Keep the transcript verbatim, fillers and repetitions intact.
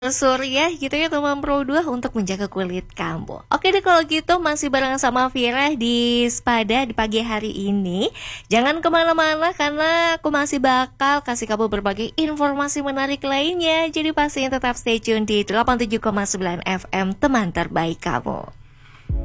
Surya gitu ya teman Pro dua untuk menjaga kulit kamu. Oke deh kalau gitu masih barengan sama Vira di Spada di pagi hari ini. Jangan kemana-mana karena aku masih bakal kasih kamu berbagai informasi menarik lainnya. Jadi pastinya tetap stay tune di delapan puluh tujuh koma sembilan F M teman terbaik kamu.